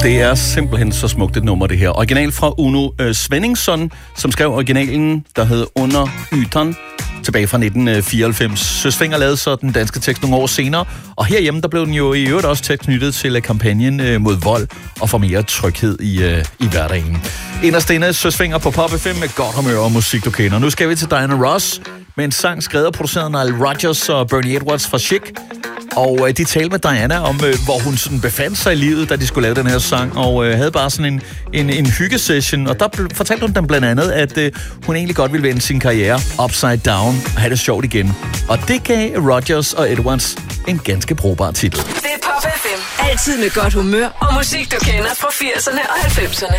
Det er simpelthen så smukt et nummer, det her. Original fra Uno Svenningsson, som skrev originalen, der hed Under Ytan, tilbage fra 1994. Søsvinger lavede så den danske tekst nogle år senere, og herhjemme, der blev den jo i øvrigt også tæt knyttet til kampagnen mod vold og for mere tryghed i hverdagen. Inderst inde Søsvinger på Pop FM med godt humør og musik, du kender. Nu skal vi til Diana Ross med en sang skrevet og produceret af Nile Rodgers og Bernie Edwards fra Chic. Og de talte med Diana om, hvor hun sådan befandt sig i livet, da de skulle lave den her sang, og havde bare sådan en hyggesession. Og der fortalte hun dem blandt andet, at hun egentlig godt ville vende sin karriere upside down og have det sjovt igen. Og det gav Rodgers og Edwards en ganske brugbar titel. Det er Pop FM. Altid med godt humør og musik, du kender fra 80'erne og 90'erne.